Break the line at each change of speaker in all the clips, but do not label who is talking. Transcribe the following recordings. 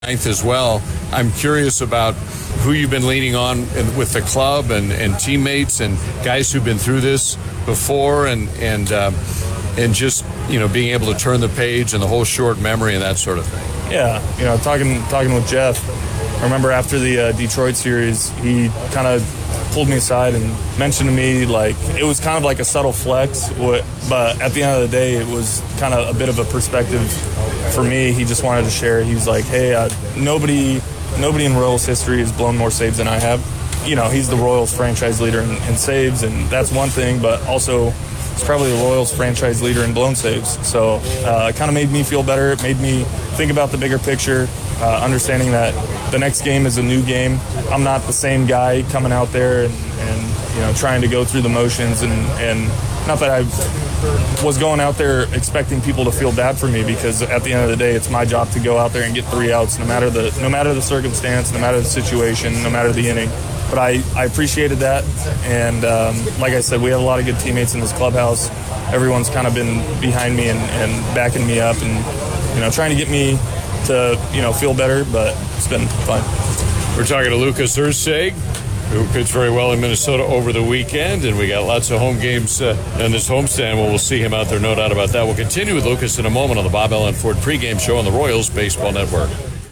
ninth as well. I'm curious about who you've been leaning on with the club and teammates and guys who've been through this before, and just being able to turn the page and the whole short memory and that sort of thing.
Yeah, talking with Jeff. I remember after the Detroit series, he kind of pulled me aside and mentioned to me, like, it was kind of like a subtle flex, but at the end of the day, it was kind of a bit of a perspective for me. He just wanted to share. He was like, hey, nobody in Royals history has blown more saves than I have. He's the Royals franchise leader in saves, and that's one thing, but also he's probably the Royals franchise leader in blown saves. So it kind of made me feel better. It made me think about the bigger picture, understanding that the next game is a new game. I'm not the same guy coming out there and trying to go through the motions, and not that I was going out there expecting people to feel bad for me, because at the end of the day, it's my job to go out there and get 3 outs, no matter the circumstance, no matter the situation, no matter the inning. But I appreciated that, and like I said, we have a lot of good teammates in this clubhouse. Everyone's kind of been behind me and backing me up, and trying to get me to feel better. But it's been fun.
We're talking to Lucas Erceg, who pitched very well in Minnesota over the weekend, and we got lots of home games in this homestand. We'll see him out there, no doubt about that. We'll continue with Lucas in a moment on the Bob Allen Ford pregame show on the Royals Baseball Network.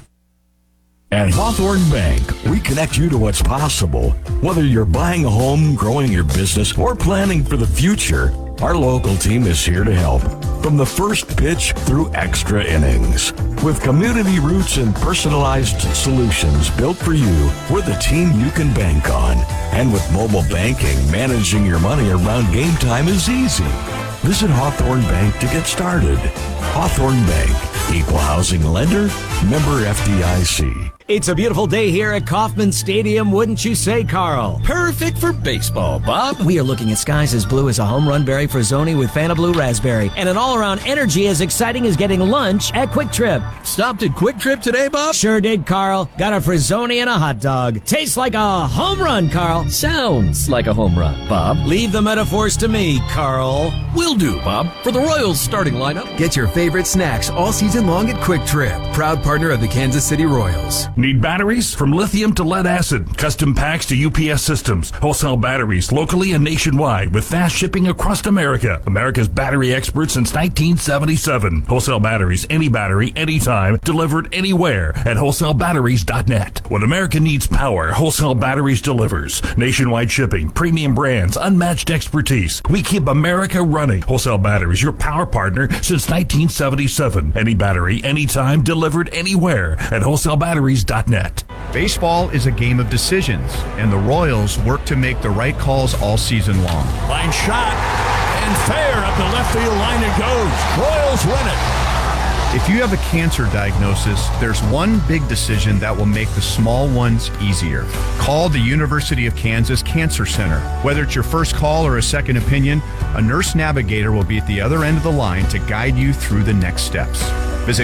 At Hawthorne Bank, we connect you to what's possible. Whether you're buying a home, growing your business, or planning for the future, our local team is here to help. From the first pitch through extra innings. With community roots and personalized solutions built for you, we're the team you can bank on. And with mobile banking, managing your money around game time is easy. Visit Hawthorne Bank to get started. Hawthorne Bank, equal housing lender, member FDIC.
It's a beautiful day here at Kauffman Stadium, wouldn't you say, Carl?
Perfect for baseball, Bob.
We are looking at skies as blue as a home run berry Frazzoni with Fanta Blue Raspberry, and an all-around energy as exciting as getting lunch at Quick Trip.
Stopped at Quick Trip today, Bob?
Sure did, Carl. Got a Frazzoni and a hot dog. Tastes like a home run, Carl.
Sounds like a home run, Bob.
Leave the metaphors to me, Carl.
Will do, Bob. For the Royals starting lineup.
Get your favorite snacks all season long at Quick Trip, proud partner of the Kansas City Royals.
Need batteries? From lithium to lead acid, custom packs to UPS systems, wholesale batteries locally and nationwide with fast shipping across America. America's battery expert since 1977. Wholesale batteries, any battery, anytime, delivered anywhere at wholesalebatteries.net. When America needs power, Wholesale Batteries delivers. Nationwide shipping, premium brands, unmatched expertise. We keep America running. Wholesale Batteries, your power partner since 1977. Any battery, anytime, delivered anywhere at wholesalebatteries.net.
Baseball is a game of decisions, and the Royals work to make the right calls all season long.
Line shot, and fair up the left field line it goes. Royals win it.
If you have a cancer diagnosis, there's one big decision that will make the small ones easier. Call the University of Kansas Cancer Center. Whether it's your first call or a second opinion, a nurse navigator will be at the other end of the line to guide you through the next steps. Visit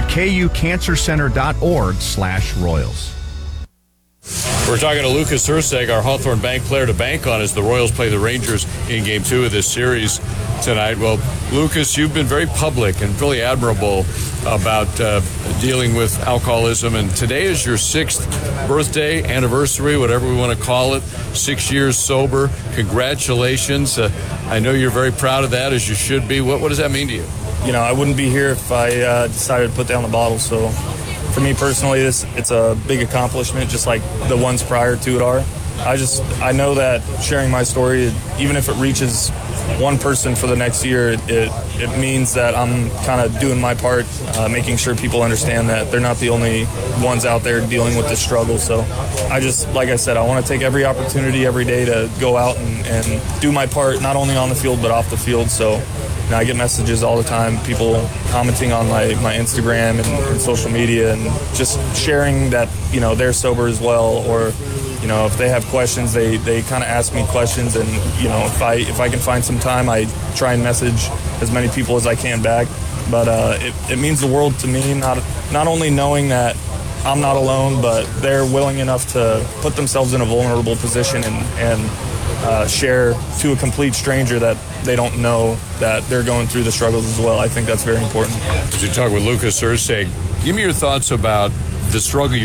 kucancercenter.org/Royals.
We're talking to Lucas Erceg, our Hawthorne Bank player to bank on as the Royals play the Rangers in Game 2 of this series tonight. Well, Lucas, you've been very public and really admirable about dealing with alcoholism, and today is your 6th birthday, anniversary, whatever we want to call it, 6 years sober. Congratulations. I know you're very proud of that, as you should be. What does that mean to you?
I wouldn't be here if I decided to put down the bottle, so for me personally, it's a big accomplishment, just like the ones prior to it are. I know that sharing my story, even if it reaches one person for the next year, it means that I'm kind of doing my part, making sure people understand that they're not the only ones out there dealing with this struggle. So like I said, I want to take every opportunity every day to go out and do my part, not only on the field but off the field. So I get messages all the time, people commenting on my Instagram and social media, and just sharing that, they're sober as well, or, if they have questions, they kind of ask me questions, and, if I can find some time, I try and message as many people as I can back. But it means the world to me, not only knowing that I'm not alone, but they're willing enough to put themselves in a vulnerable position and share to a complete stranger that they don't know that they're going through the struggles as well. I think that's very important.
As you talk with Lucas Erceg, give me your thoughts about the struggle